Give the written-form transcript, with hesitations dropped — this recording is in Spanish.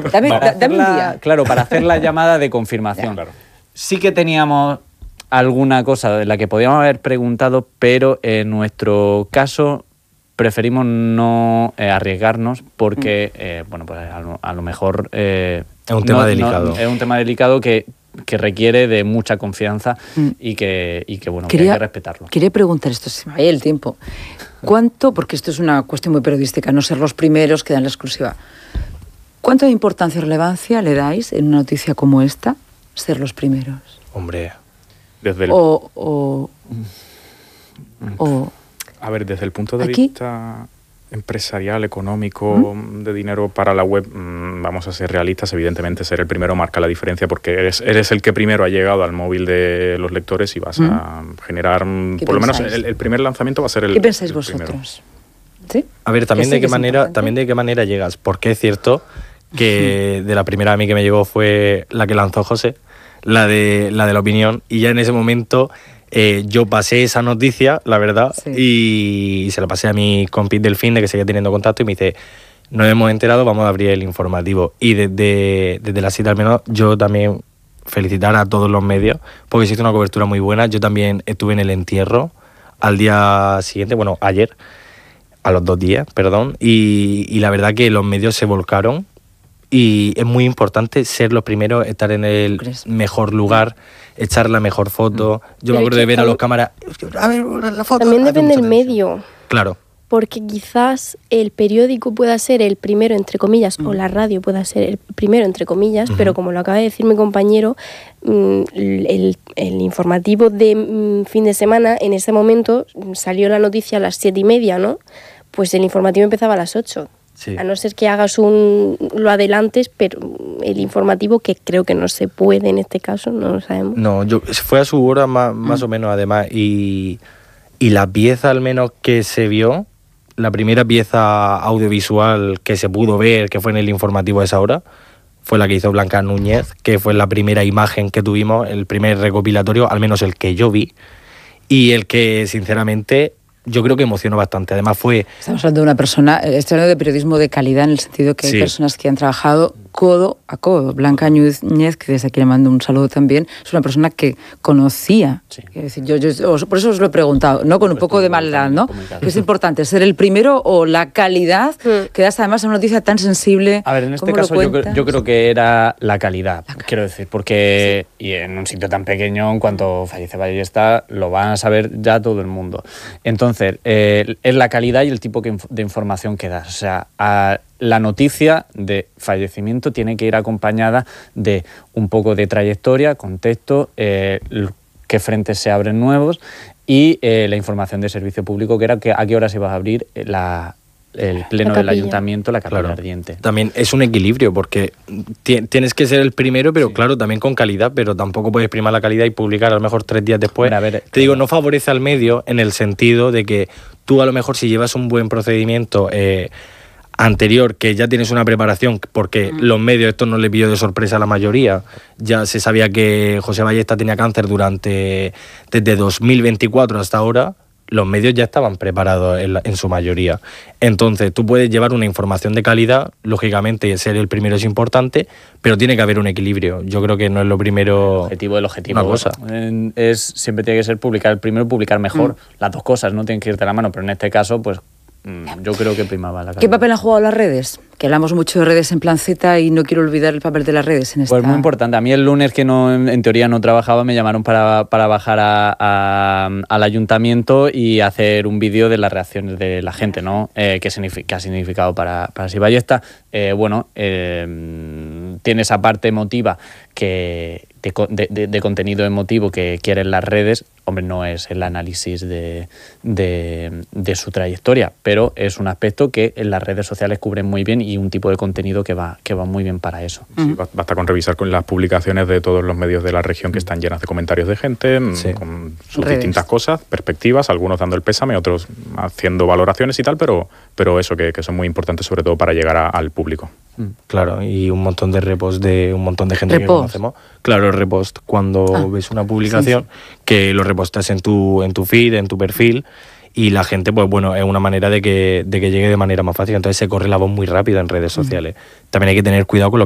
Dame un día. Claro, para hacer la llamada de confirmación. Claro. Sí que teníamos alguna cosa de la que podíamos haber preguntado, pero en nuestro caso preferimos no arriesgarnos porque, bueno, pues a lo mejor... es un tema delicado. Es un tema delicado que requiere de mucha confianza y que bueno, que hay que respetarlo. Quería preguntar esto, se me vaya el tiempo. ¿Cuánto, porque esto es una cuestión muy periodística, no ser los primeros que dan la exclusiva, cuánto de importancia o relevancia le dais en una noticia como esta, ser los primeros? Hombre... Desde el... A ver, desde el punto de vista empresarial, económico, de dinero para la web, vamos a ser realistas, evidentemente ser el primero marca la diferencia porque eres el que primero ha llegado al móvil de los lectores y vas a generar, por lo menos el primer lanzamiento va a ser el... ¿Qué pensáis vosotros? Primero. ¿Sí? A ver, también de qué manera llegas, porque es cierto que de la primera a mí que me llegó fue la que lanzó José, la de la opinión, y ya en ese momento yo pasé esa noticia, la verdad, y se la pasé a mi compis del Finde, que seguía teniendo contacto, y me dice, nos hemos enterado, vamos a abrir el informativo. Y desde la cita al menos, yo también felicitar a todos los medios, porque se hizo una cobertura muy buena. Yo también estuve en el entierro al día siguiente, bueno, ayer, a los 2 días, perdón, y la verdad que los medios se volcaron. Y es muy importante ser los primeros, estar en el mejor lugar, echar la mejor foto. Yo me acuerdo de ver a los cámaras. A ver, la foto. También depende del medio. Claro. Porque quizás el periódico pueda ser el primero, entre comillas, o la radio pueda ser el primero, entre comillas, pero como lo acaba de decir mi compañero, el informativo de fin de semana, en ese momento salió la noticia a las 7:30, ¿no? Pues el informativo empezaba a las 8. Sí. A no ser que hagas lo adelantes, pero el informativo, que creo que no se puede en este caso, no lo sabemos. No, fue a su hora más o menos, además, y la pieza al menos que se vio, la primera pieza audiovisual que se pudo ver, que fue en el informativo a esa hora, fue la que hizo Blanca Núñez, que fue la primera imagen que tuvimos, el primer recopilatorio, al menos el que yo vi, y el que, sinceramente... yo creo que emocionó bastante. Además Estamos hablando de una persona, estoy hablando de periodismo de calidad en el sentido que hay personas que han trabajado codo a codo. Blanca Núñez, que desde aquí le mando un saludo también, es una persona que conocía. Sí. Es decir, yo por eso os lo he preguntado, ¿no? Con un poco de maldad, ¿no? ¿Es importante ser el primero o la calidad que das además a una noticia tan sensible? A ver, en este caso yo creo que era la calidad, quiero decir, porque y en un sitio tan pequeño, en cuanto fallece Ballesta, lo van a saber ya todo el mundo. Entonces, es la calidad y el tipo de información que das. O sea, la noticia de fallecimiento tiene que ir acompañada de un poco de trayectoria, contexto, qué frentes se abren nuevos y la información de servicio público, que era a qué hora se va a abrir el pleno del ayuntamiento, la capilla ardiente. También es un equilibrio, porque tienes que ser el primero, pero claro, también con calidad, pero tampoco puedes primar la calidad y publicar a lo mejor 3 días después. Te digo, no favorece al medio en el sentido de que tú a lo mejor si llevas un buen procedimiento anterior, que ya tienes una preparación, porque los medios, esto no le pilló de sorpresa a la mayoría, ya se sabía que José Ballesta tenía cáncer desde 2024 hasta ahora. Los medios ya estaban preparados en su mayoría. Entonces, tú puedes llevar una información de calidad, lógicamente ser el primero es importante, pero tiene que haber un equilibrio. Yo creo que no es lo primero... El objetivo. Una cosa. Siempre tiene que ser publicar el primero, publicar mejor. Las dos cosas, no tienen que irte de la mano, pero en este caso, pues yo creo que primaba la calidad. ¿Qué papel han jugado las redes? Que hablamos mucho de redes en Plan Z y no quiero olvidar el papel de las redes en esta... Pues muy importante. A mí el lunes, que en teoría no trabajaba, me llamaron para bajar al ayuntamiento y hacer un vídeo de las reacciones de la gente, ¿no? ¿Qué ha significado para Si Ballesta? Tiene esa parte emotiva de contenido emotivo que quieren las redes. Hombre, no es el análisis de su trayectoria, pero es un aspecto que en las redes sociales cubren muy bien y un tipo de contenido que va muy bien para eso. Sí, basta con revisar con las publicaciones de todos los medios de la región que están llenas de comentarios de gente, con sus distintas cosas, perspectivas, algunos dando el pésame, otros haciendo valoraciones y tal, pero eso que son muy importantes sobre todo para llegar al público. Claro, y un montón de repost de un montón de gente que conocemos. Claro, repost, cuando ves una publicación, que lo repostas en tu feed, en tu perfil, y la gente, pues bueno, es una manera de que llegue de manera más fácil. Entonces se corre la voz muy rápido en redes sociales. También hay que tener cuidado con lo